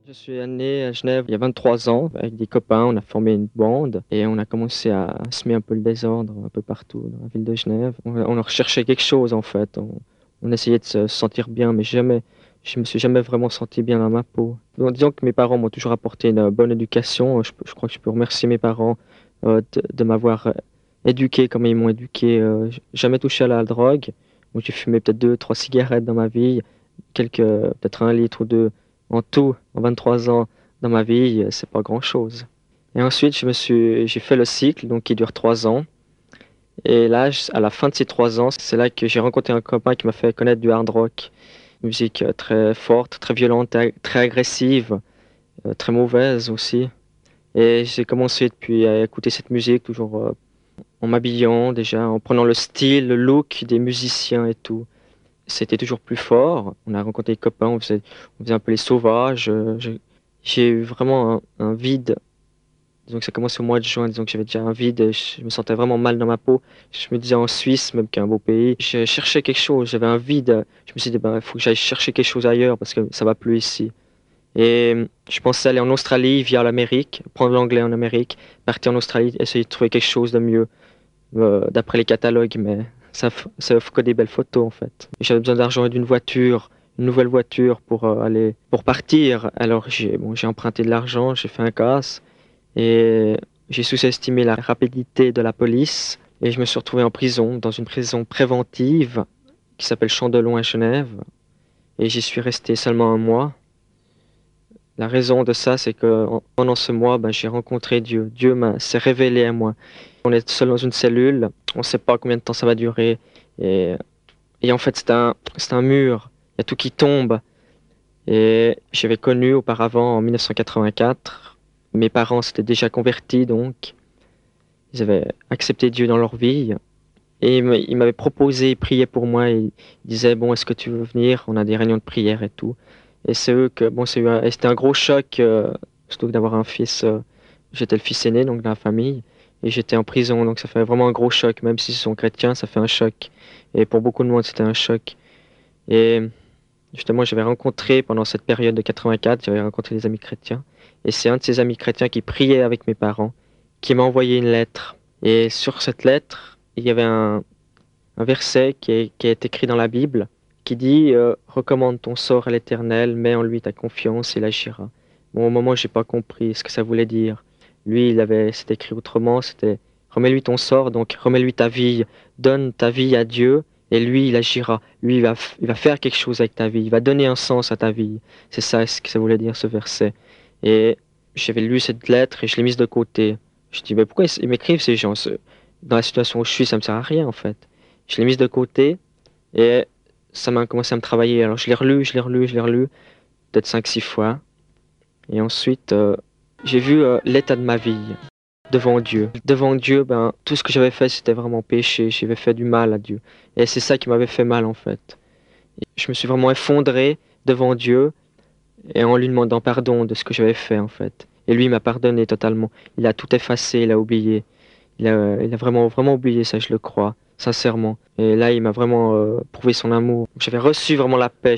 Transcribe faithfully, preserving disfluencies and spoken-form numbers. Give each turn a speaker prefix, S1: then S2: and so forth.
S1: Je suis né à Genève il y a vingt-trois ans avec des copains, on a formé une bande et on a commencé à semer un peu le désordre un peu partout dans la ville de Genève. On, on recherchait quelque chose en fait, on, on essayait de se sentir bien mais jamais, je me suis jamais vraiment senti bien dans ma peau. Donc, disons que mes parents m'ont toujours apporté une bonne éducation, je, je crois que je peux remercier mes parents euh, de, de m'avoir euh, éduqué comme ils m'ont éduqué. Euh, j- jamais touché à la drogue, donc j'ai fumé peut-être deux, trois cigarettes dans ma vie, quelques, peut-être un litre ou deux en tout, en vingt-trois ans dans ma vie, c'est pas grand-chose. Et ensuite, je me suis, j'ai fait le cycle, donc qui dure trois ans. Et là, je- à la fin de ces trois ans, c'est là que j'ai rencontré un copain qui m'a fait connaître du hard rock, une musique euh, très forte, très violente, ag- très agressive, euh, très mauvaise aussi. Et j'ai commencé depuis à écouter cette musique toujours euh, en m'habillant déjà, en prenant le style, le look des musiciens et tout. C'était toujours plus fort. On a rencontré des copains, on faisait, on faisait un peu les sauvages. euh, J'ai j'ai eu vraiment un, un vide. Disons que ça commençait au mois de juin, disons que j'avais déjà un vide, je me sentais vraiment mal dans ma peau. Je me disais en Suisse, même qu'un beau pays, je cherchais quelque chose, j'avais un vide. Je me suis dit, ben, il faut que j'aille chercher quelque chose ailleurs parce que ça va plus ici. Et je pensais aller en Australie via l'Amérique, prendre l'anglais en Amérique, partir en Australie, essayer de trouver quelque chose de mieux euh, d'après les catalogues, mais ça, f- ça offre que des belles photos en fait. J'avais besoin d'argent et d'une voiture, une nouvelle voiture pour euh, aller, pour partir. Alors j'ai bon, j'ai emprunté de l'argent, j'ai fait un casse et j'ai sous-estimé la rapidité de la police et je me suis retrouvé en prison, dans une prison préventive qui s'appelle Chandelon à Genève et j'y suis resté seulement un mois. La raison de ça, c'est que en- pendant ce mois, ben, j'ai rencontré Dieu. Dieu m'a, s'est révélé à moi. On est seul dans une cellule, on ne sait pas combien de temps ça va durer. Et, et en fait, c'est un, c'est un mur. Il y a tout qui tombe. Et j'avais connu auparavant, en mille neuf cent quatre-vingt-quatre, mes parents s'étaient déjà convertis, donc ils avaient accepté Dieu dans leur vie. Et ils me- ils m'avaient proposé, ils priaient pour moi. Ils disaient, bon, est-ce que tu veux venir? On a des réunions de prière et tout. Et c'est eux que, bon, c'est eu un- et c'était un gros choc, euh, surtout que d'avoir un fils. euh, j'étais le fils aîné, donc, de la famille. Et j'étais en prison, donc ça fait vraiment un gros choc. Même s'ils sont chrétiens, ça fait un choc. Et pour beaucoup de monde, c'était un choc. Et justement, j'avais rencontré, pendant cette période de quatre-vingt-quatre, j'avais rencontré des amis chrétiens. Et c'est un de ces amis chrétiens qui priait avec mes parents, qui m'a envoyé une lettre. Et sur cette lettre, il y avait un, un verset qui est, qui est écrit dans la Bible qui dit euh, recommande ton sort à l'Éternel, mets en lui ta confiance, il agira. Bon, au moment, j'ai pas compris ce que ça voulait dire. Lui, il avait, c'était écrit autrement, c'était remets-lui ton sort, donc remets-lui ta vie, donne ta vie à Dieu, et lui, il agira. Lui, il va, f- il va faire quelque chose avec ta vie, il va donner un sens à ta vie. C'est ça ce que ça voulait dire, ce verset. Et j'avais lu cette lettre et je l'ai mise de côté. Je dis, mais pourquoi ils ils m'écrivent ces gens? Ce- Dans la situation où je suis, ça me sert à rien, en fait. Je l'ai mise de côté et ça m'a commencé à me travailler. Alors je l'ai relu, je l'ai relu, je l'ai relu, peut-être cinq, six fois. Et ensuite, euh, j'ai vu euh, l'état de ma vie devant Dieu. Devant Dieu, ben, tout ce que j'avais fait, c'était vraiment péché. J'avais fait du mal à Dieu. Et c'est ça qui m'avait fait mal, en fait. Et je me suis vraiment effondré devant Dieu et en lui demandant pardon de ce que j'avais fait, en fait. Et lui, il m'a pardonné totalement. Il a tout effacé, il a oublié. Il a, il a vraiment, vraiment oublié ça, je le crois, sincèrement. Et là, il m'a vraiment euh, prouvé son amour. J'avais reçu vraiment la paix.